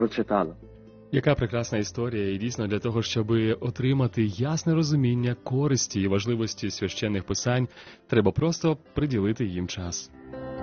прочитала. Яка прекрасна історія, і дійсно для того, щоб отримати ясне розуміння користі і важливості священних писань, треба просто приділити їм час.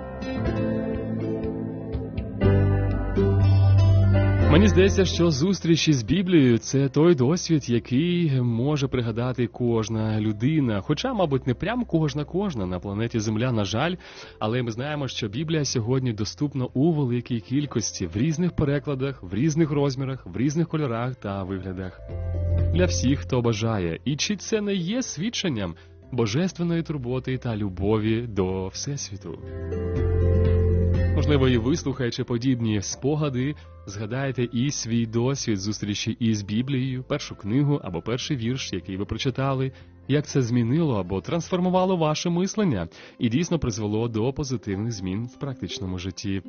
Мені здається, що зустріч із Біблією – це той досвід, який може пригадати кожна людина. Хоча, мабуть, не прям кожна на планеті Земля, на жаль, але ми знаємо, що Біблія сьогодні доступна у великій кількості, в різних перекладах, в різних розмірах, в різних кольорах та виглядах. Для всіх, хто бажає. І чи це не є свідченням божественної турботи та любові до Всесвіту? Можливо, і вислухаючи подібні спогади, згадаєте і свій досвід зустрічі із Біблією, першу книгу або перший вірш, який ви прочитали, як це змінило або трансформувало ваше мислення і дійсно призвело до позитивних змін в практичному житті.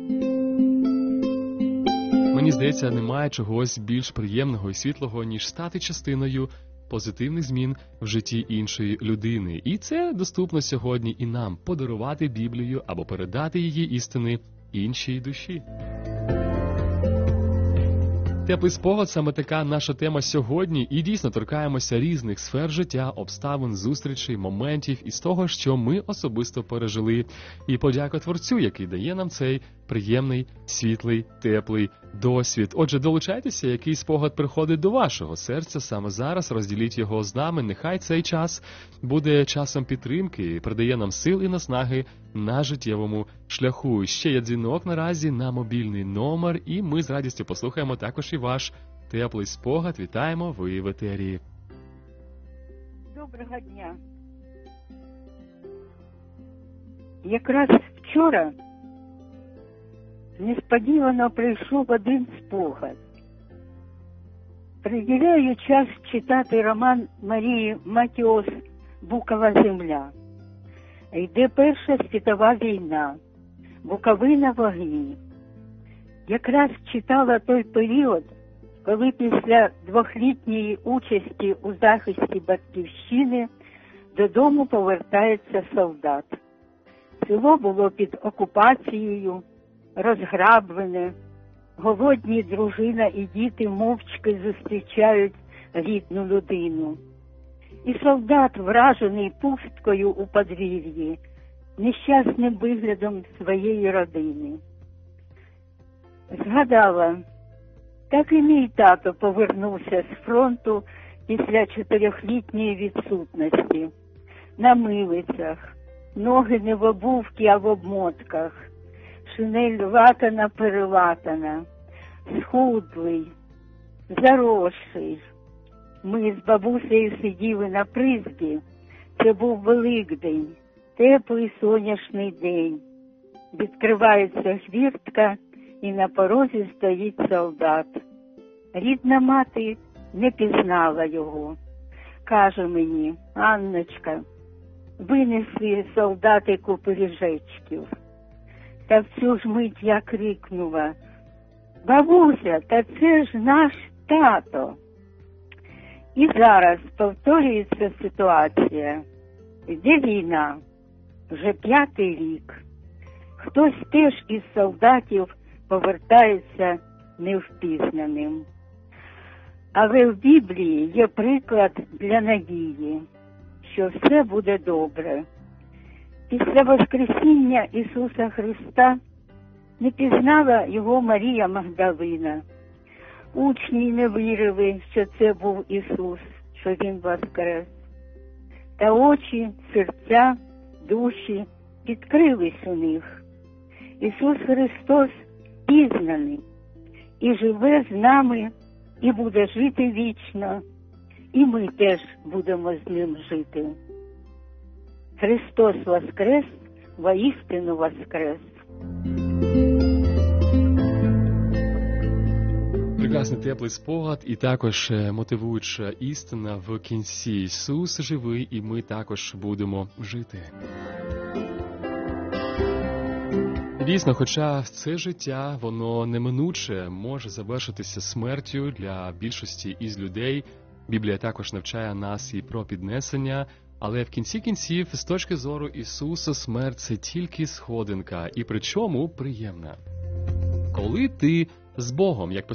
Мені здається, немає чогось більш приємного і світлого, ніж стати частиною позитивних змін в житті іншої людини. І це доступно сьогодні і нам – подарувати Біблію або передати її істини іншій душі. Теплий спогад – саме така наша тема сьогодні, і дійсно торкаємося різних сфер життя, обставин, зустрічей, моментів із того, що ми особисто пережили. І подяка Творцю, який дає нам цей приємний, світлий, теплий досвід. Отже, долучайтеся, який спогад приходить до вашого серця саме зараз, розділіть його з нами. Нехай цей час буде часом підтримки, придає нам сил і наснаги на життєвому шляху. Ще є дзвінок наразі на мобільний номер, і ми з радістю послухаємо також і ваш теплий спогад. Вітаємо, ви в етері. Доброго дня. Якраз вчора несподівано прийшов один спогад. Приділяю час читати роман Марії Матіос «Букова земля». Йде Перша світова війна, Буковина в огні. Якраз читала той період, коли після 2-літньої участі у захисті Батьківщини додому повертається солдат. Село було під окупацією, розграблене, голодні дружина і діти мовчки зустрічають рідну людину. І солдат, вражений пусткою у подвір'ї, нещасним виглядом своєї родини. Згадала, так і мій тато повернувся з фронту після 4-літньої відсутності. На милицях, ноги не в обувці, а в обмотках, шинель латана-перелатана, схудлий, заросший. Ми з бабусею сиділи на призбі. Це був Великдень, теплий сонячний день. Відкривається хвіртка, і на порозі стоїть солдат. Рідна мати не пізнала його. Каже мені: Анночка, винесли солдатику пиріжечків. Та в цю ж мить я крикнула: бабуся, та це ж наш тато. І зараз повторюється ситуація. Йде війна, вже 5-й рік. Хтось теж із солдатів повертається невпізнаним. Але в Біблії є приклад для надії, що все буде добре. Після Воскресіння Ісуса Христа не пізнала його Марія Магдалина. Учні не вірили, що це був Ісус, що Він воскрес. Та очі, серця, душі відкрились у них. Ісус Христос пізнаний і живе з нами, і буде жити вічно, і ми теж будемо з Ним жити. Христос воскрес, воістину воскрес. Прекрасний теплий спогад і також мотивуюча істина в кінці. Ісус живий, і ми також будемо жити. Дійсно, хоча це життя, воно неминуче може завершитися смертю для більшості із людей. Біблія також навчає нас і про піднесення, але в кінці кінців, з точки зору Ісуса, смерть – це тільки сходинка, і причому приємна. Коли ти з Богом, як